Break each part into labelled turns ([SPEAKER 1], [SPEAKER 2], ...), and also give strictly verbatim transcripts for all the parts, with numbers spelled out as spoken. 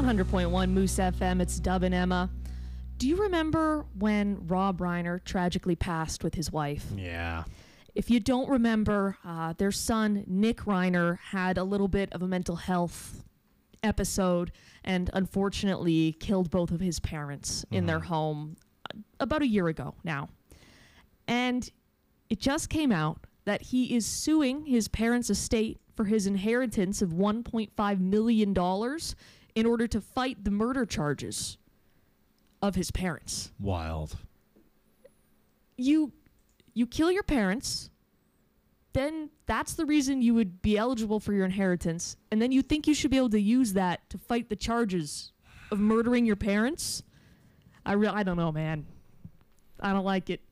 [SPEAKER 1] one hundred point one Moose F M, it's Dub and Emma. Do you remember when Rob Reiner tragically passed with his wife?
[SPEAKER 2] Yeah.
[SPEAKER 1] If you don't remember, uh, their son, Nick Reiner, had a little bit of a mental health episode and unfortunately killed both of his parents in mm-hmm. their home about a year ago now. And it just came out that he is suing his parents' estate for his inheritance of one point five million dollars in order to fight the murder charges of his parents.
[SPEAKER 2] Wild.
[SPEAKER 1] You you kill your parents, then that's the reason you would be eligible for your inheritance, and then you think you should be able to use that to fight the charges of murdering your parents? I re- I don't know, man. I don't like it.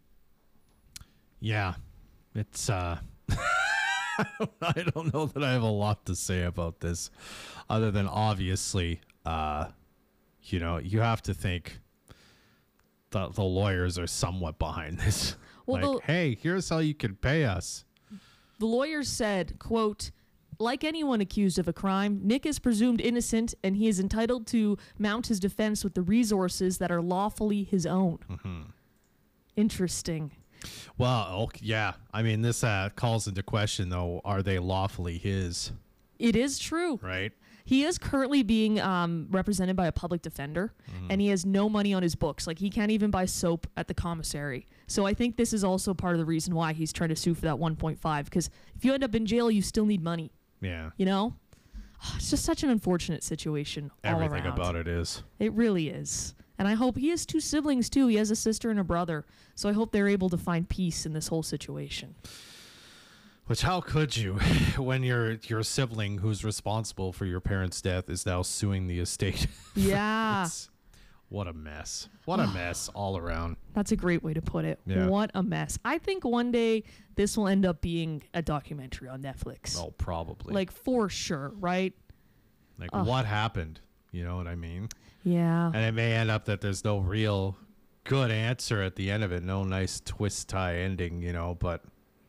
[SPEAKER 2] Yeah. It's uh I don't know that I have a lot to say about this, other than obviously, uh, you know, you have to think the, the lawyers are somewhat behind this. Well, like, the, hey, here's how you can pay us.
[SPEAKER 1] The lawyers said, quote, like anyone accused of a crime, Nick is presumed innocent and he is entitled to mount his defense with the resources that are lawfully his own. Mm-hmm. Interesting.
[SPEAKER 2] Well, okay, yeah. I mean, this uh, calls into question, though, are they lawfully his?
[SPEAKER 1] It is true.
[SPEAKER 2] Right?
[SPEAKER 1] He is currently being um, represented by a public defender, mm-hmm. and he has no money on his books. Like, he can't even buy soap at the commissary. So I think this is also part of the reason why he's trying to sue for that one point five, because if you end up in jail, you still need money.
[SPEAKER 2] Yeah.
[SPEAKER 1] You know? Oh, it's just such an unfortunate situation all
[SPEAKER 2] Everything
[SPEAKER 1] around.
[SPEAKER 2] about it is.
[SPEAKER 1] It really is. And I hope he has two siblings, too. He has a sister and a brother. So I hope they're able to find peace in this whole situation.
[SPEAKER 2] Which, how could you, when your your sibling who's responsible for your parents' death is now suing the estate?
[SPEAKER 1] Yeah.
[SPEAKER 2] What a mess. What a mess all around.
[SPEAKER 1] That's a great way to put it.
[SPEAKER 2] Yeah.
[SPEAKER 1] What a mess. I think one day this will end up being a documentary on Netflix.
[SPEAKER 2] Oh, probably.
[SPEAKER 1] Like, for sure, right?
[SPEAKER 2] Like, Ugh. What happened? You know what I mean?
[SPEAKER 1] Yeah.
[SPEAKER 2] And it may end up that there's no real good answer at the end of it. No nice twist tie ending, you know, but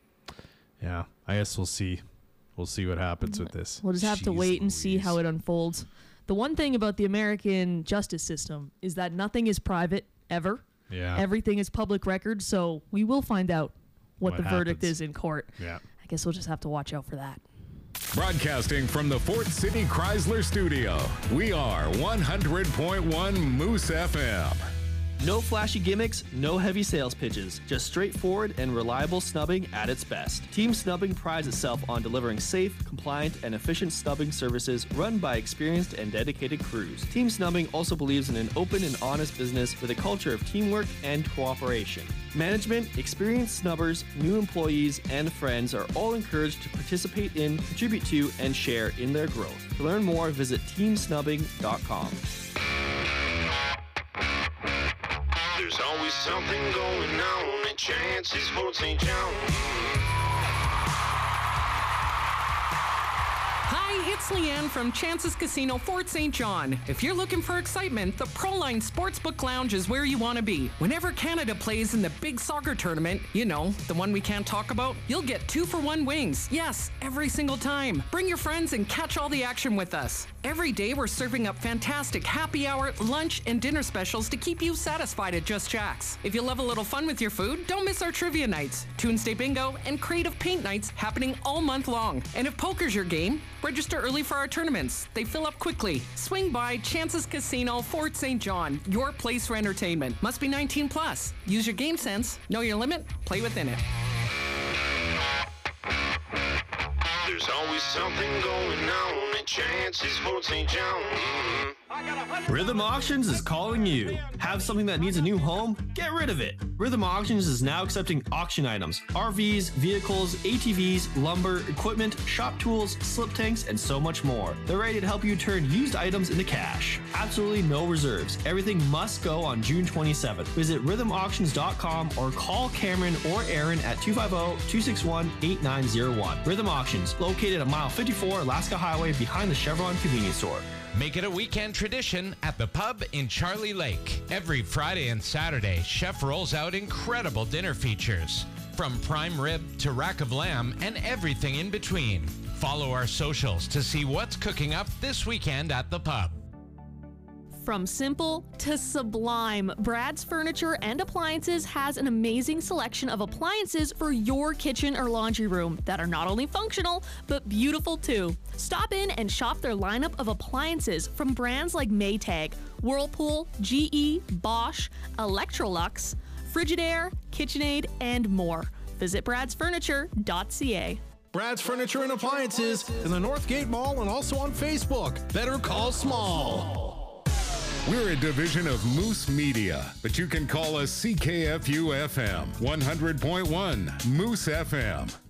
[SPEAKER 2] yeah, I guess we'll see. We'll see what happens with this.
[SPEAKER 1] We'll just have
[SPEAKER 2] Jeez
[SPEAKER 1] to wait and
[SPEAKER 2] Louise.
[SPEAKER 1] see how it unfolds. The one thing about the American justice system is that nothing is private ever.
[SPEAKER 2] Yeah.
[SPEAKER 1] Everything is public record, so we will find out what,
[SPEAKER 2] What
[SPEAKER 1] the
[SPEAKER 2] happens.
[SPEAKER 1] verdict is in court.
[SPEAKER 2] Yeah.
[SPEAKER 1] I guess we'll just have to watch out for that.
[SPEAKER 3] Broadcasting from the Fort City Chrysler Studio, we are one hundred point one Moose F M.
[SPEAKER 4] No flashy gimmicks, no heavy sales pitches, just straightforward and reliable snubbing at its best. Team Snubbing prides itself on delivering safe, compliant, and efficient snubbing services run by experienced and dedicated crews. Team Snubbing also believes in an open and honest business with a culture of teamwork and cooperation. Management, experienced snubbers, new employees, and friends are all encouraged to participate in, contribute to, and share in their growth. To learn more, visit team snubbing dot com.
[SPEAKER 5] There's always something going on at Chance's Fort Saint John.
[SPEAKER 6] Hi, it's Leanne from Chance's Casino, Fort Saint John. If you're looking for excitement, the Proline Sportsbook Lounge is where you want to be. Whenever Canada plays in the big soccer tournament, you know, the one we can't talk about, you'll get two for one wings. Yes, every single time. Bring your friends and catch all the action with us. Every day we're serving up fantastic happy hour, lunch, and dinner specials to keep you satisfied at Just Jack's. If you love a little fun with your food, don't miss our trivia nights, Tuesday Bingo, and creative paint nights happening all month long. And if poker's your game, register early for our tournaments. They fill up quickly. Swing by Chance's Casino, Fort Saint John, your place for entertainment. Must be nineteen plus. Use your game sense. Know your limit. Play within it.
[SPEAKER 5] There's always something going on at Chance's Fort Saint John. Mm-hmm.
[SPEAKER 4] Rhythm Auctions is calling you. Have something that needs a new home? Get rid of it. Rhythm Auctions is now accepting auction items, R Vs, vehicles, A T Vs, lumber, equipment, shop tools, slip tanks, and so much more. They're ready to help you turn used items into cash. Absolutely no reserves. Everything must go on June twenty-seventh. Visit rhythm auctions dot com or call Cameron or Aaron at two five zero, two six one, eight nine zero one. Rhythm Auctions, located at mile fifty-four Alaska Highway behind the Chevron convenience store.
[SPEAKER 7] Make it a weekend tradition at the pub in Charlie Lake. Every Friday and Saturday, Chef rolls out incredible dinner features, from prime rib to rack of lamb and everything in between. Follow our socials to see what's cooking up this weekend at the pub.
[SPEAKER 1] From simple to sublime, Brad's Furniture and Appliances has an amazing selection of appliances for your kitchen or laundry room that are not only functional, but beautiful too. Stop in and shop their lineup of appliances from brands like Maytag, Whirlpool, G E, Bosch, Electrolux, Frigidaire, KitchenAid, and more. Visit brads furniture dot c a.
[SPEAKER 8] Brad's Furniture and Appliances in the Northgate Mall and also on Facebook. Better call small.
[SPEAKER 3] We're a division of Moose Media, but you can call us C K F U F M one hundred point one Moose F M.